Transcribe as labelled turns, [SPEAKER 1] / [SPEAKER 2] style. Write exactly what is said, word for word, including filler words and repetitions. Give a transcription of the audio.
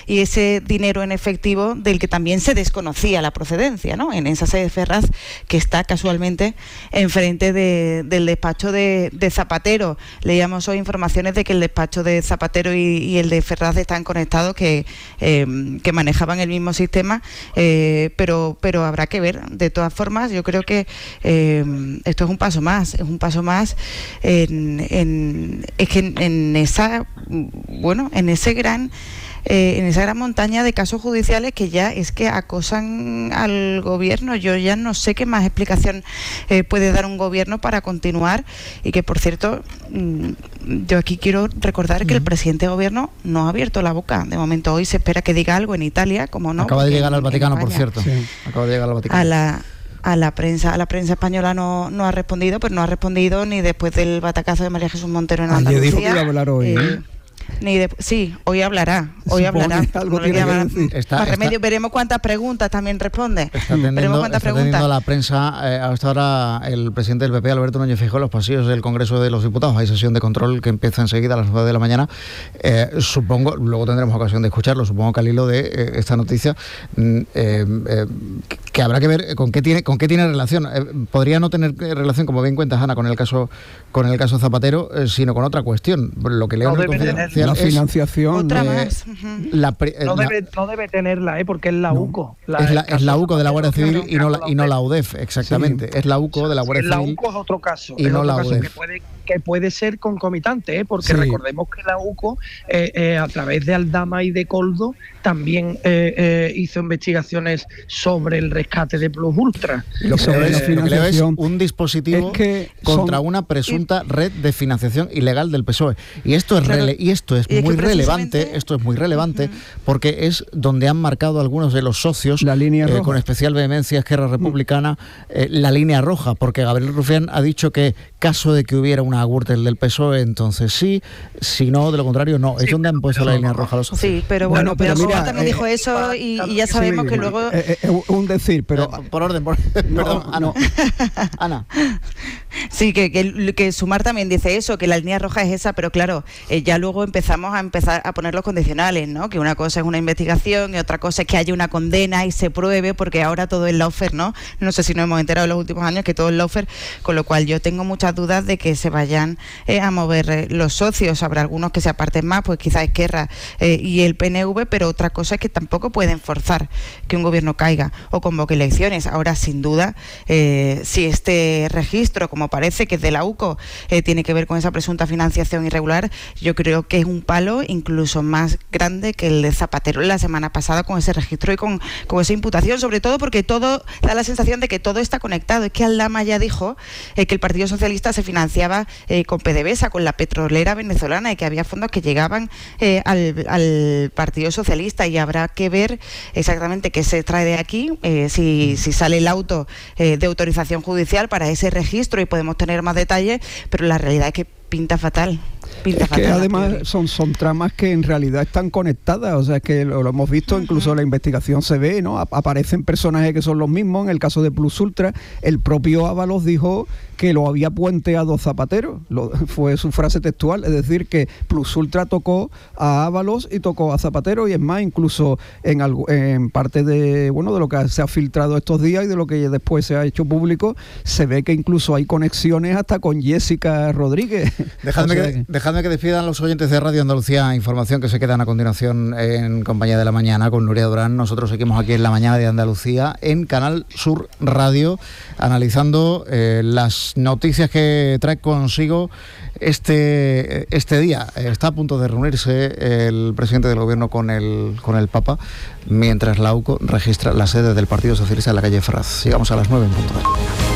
[SPEAKER 1] y ese dinero en efectivo del que también se desconocía la procedencia, ¿no? En esa sede de Ferraz que está casualmente enfrente de, del despacho de, de Zapatero. Leíamos hoy informaciones de que el despacho de Zapatero y, y el de Ferraz están conectados, que, eh, que manejaban el mismo sistema, eh, pero, pero habrá que ver. De todas formas, yo creo que eh, esto es un paso más, es un paso más en, en, es que en, en esa, bueno, en ese gran Eh, en esa gran montaña de casos judiciales que ya es que acosan al gobierno. Yo ya no sé qué más explicación eh, puede dar un gobierno para continuar, y que, por cierto, mmm, yo aquí quiero recordar que el presidente de gobierno no ha abierto la boca. De momento hoy se espera que diga algo en Italia, como no.
[SPEAKER 2] Acaba de llegar al Vaticano, por cierto. Sí. Acaba de llegar al Vaticano.
[SPEAKER 1] A la A la prensa, a la prensa española no, no ha respondido, pero no ha respondido ni después del batacazo de María Jesús Montero en Andalucía.
[SPEAKER 3] Ayer dijo que iba a hablar hoy, ¿eh?
[SPEAKER 1] eh, Ni de, sí, hoy hablará, hoy hablará.
[SPEAKER 3] Algo tiene que decir.
[SPEAKER 2] Está,
[SPEAKER 1] Más remedio, veremos cuántas preguntas también responde.
[SPEAKER 2] Está teniendo,
[SPEAKER 1] veremos cuántas
[SPEAKER 2] está
[SPEAKER 1] preguntas.
[SPEAKER 2] teniendo la prensa, eh, hasta ahora el presidente del P P, Alberto Núñez Feijóo, en los pasillos del Congreso de los Diputados. Hay sesión de control que empieza enseguida a las nueve de la mañana. Eh, supongo, luego tendremos ocasión de escucharlo, supongo que al hilo de eh, esta noticia, eh, eh, que habrá que ver con qué tiene, con qué tiene relación. Eh, podría no tener relación, como bien cuentas, Ana, con el caso, con el caso Zapatero, eh, sino con otra cuestión. Lo que leo
[SPEAKER 3] no
[SPEAKER 2] en el Confidencial
[SPEAKER 3] la
[SPEAKER 2] es
[SPEAKER 3] financiación.
[SPEAKER 1] Otra
[SPEAKER 2] eh,
[SPEAKER 1] más. Uh-huh.
[SPEAKER 2] la pre,
[SPEAKER 4] no,
[SPEAKER 2] la,
[SPEAKER 4] debe, no debe tenerla, ¿eh? Porque es la
[SPEAKER 2] no,
[SPEAKER 4] UCO. La,
[SPEAKER 2] es la, es la UCO de la Guardia Civil,
[SPEAKER 4] claro,
[SPEAKER 2] y no la, y no la U D E F, exactamente.
[SPEAKER 3] Sí.
[SPEAKER 2] Es la UCO de la Guardia
[SPEAKER 4] la
[SPEAKER 2] Civil.
[SPEAKER 4] La UCO es otro caso.
[SPEAKER 2] Y
[SPEAKER 4] es
[SPEAKER 2] no
[SPEAKER 4] otro
[SPEAKER 2] la
[SPEAKER 4] caso
[SPEAKER 2] U D E F.
[SPEAKER 4] que puede, que puede ser concomitante, ¿eh? Porque
[SPEAKER 3] Sí.
[SPEAKER 4] recordemos que la UCO, eh, eh, a través de Aldama y de Coldo, también eh, eh, hizo investigaciones sobre el rescate de Plus Ultra.
[SPEAKER 2] Lo que,
[SPEAKER 3] sobre
[SPEAKER 2] es,
[SPEAKER 3] la
[SPEAKER 2] lo que leo es
[SPEAKER 3] financiación
[SPEAKER 2] un dispositivo
[SPEAKER 3] es que
[SPEAKER 2] contra
[SPEAKER 3] son,
[SPEAKER 2] una presunta red de financiación ilegal del P S O E. Y esto es
[SPEAKER 1] claro,
[SPEAKER 2] rele, y esto es
[SPEAKER 1] y es
[SPEAKER 2] muy
[SPEAKER 1] que
[SPEAKER 2] relevante, esto es muy relevante, uh-huh. porque es donde han marcado algunos de los socios,
[SPEAKER 3] la línea
[SPEAKER 2] eh,
[SPEAKER 3] roja.
[SPEAKER 2] con especial vehemencia, Esquerra Republicana, eh, la línea roja, porque Gabriel Rufián ha dicho que caso de que hubiera una Gürtel del P S O E, entonces sí, si no, de lo contrario, no. Sí, es donde han puesto la línea roja los socios.
[SPEAKER 1] Sí, pero bueno,
[SPEAKER 3] bueno pero,
[SPEAKER 1] pero
[SPEAKER 3] mira,
[SPEAKER 1] también
[SPEAKER 3] eh,
[SPEAKER 1] dijo eso, y, y ya sabemos
[SPEAKER 3] sí,
[SPEAKER 1] que luego...
[SPEAKER 3] Eh, eh, un decir, pero...
[SPEAKER 2] Eh, por orden, por...
[SPEAKER 3] No,
[SPEAKER 2] perdón, Ana.
[SPEAKER 3] no.
[SPEAKER 2] Ana.
[SPEAKER 1] Sí, que, que, que Sumar también dice eso, que la línea roja es esa, pero claro, eh, ya luego empezamos a empezar a poner los condicionales, ¿no? Que una cosa es una investigación y otra cosa es que haya una condena y se pruebe, porque ahora todo es lawfare, ¿no? No sé si nos hemos enterado en los últimos años que todo es lawfare, con lo cual yo tengo muchas dudas de que se vayan eh, a mover eh, los socios. Habrá algunos que se aparten más, pues quizás Esquerra eh, y el P N V, pero otra cosa es que tampoco pueden forzar que un gobierno caiga o convoque elecciones. Ahora, sin duda, eh, si este registro, como parece que es de la UCO, eh, tiene que ver con esa presunta financiación irregular, yo creo que es un palo incluso más grande que el de Zapatero la semana pasada con ese registro y con, con esa imputación, sobre todo porque todo da la sensación de que todo está conectado. Es que Aldama ya dijo eh, que el Partido Socialista se financiaba eh, con PDVSA, con la petrolera venezolana, y que había fondos que llegaban eh, al, al Partido Socialista, y habrá que ver exactamente qué se trae de aquí, eh, si, si sale el auto eh, de autorización judicial para ese registro y podemos tener más detalles, pero la realidad es que pinta fatal. Pinta
[SPEAKER 3] es que
[SPEAKER 1] fatal,
[SPEAKER 3] además son, son tramas que en realidad están conectadas, o sea, que lo, lo hemos visto, uh-huh. incluso la investigación se ve, ¿no? Aparecen personajes que son los mismos. En el caso de Plus Ultra, el propio Ábalos dijo que lo había puenteado Zapatero, lo, fue su frase textual, es decir, que Plus Ultra tocó a Ábalos y tocó a Zapatero, y es más, incluso en, algo, en parte de, bueno, de lo que se ha filtrado estos días y de lo que después se ha hecho público, se ve que incluso hay conexiones hasta con Jessica Rodríguez.
[SPEAKER 2] Dejadme, o sea, que, dejadme que despidan los oyentes de Radio Andalucía Información, que se quedan a continuación en compañía de La Mañana con Nuria Durán. Nosotros seguimos aquí en La Mañana de Andalucía, en Canal Sur Radio, analizando eh, las noticias que trae consigo este, este día. Está a punto de reunirse el presidente del gobierno con el, con el Papa, mientras la UCO registra la sede del Partido Socialista en la calle Ferraz. Sigamos a las nueve en punto.